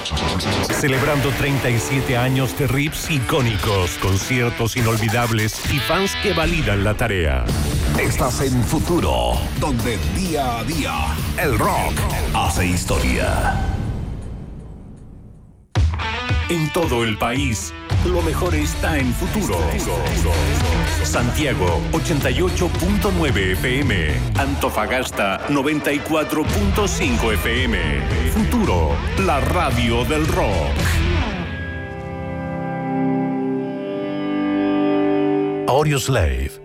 Celebrando 37 años de riffs icónicos, conciertos inolvidables y fans que validan la tarea. Estás en Futuro, donde día a día el rock hace historia. En todo el país, lo mejor está en Futuro. Santiago, 88.9 FM. Antofagasta, 94.5 FM. Futuro, la radio del rock. Audioslave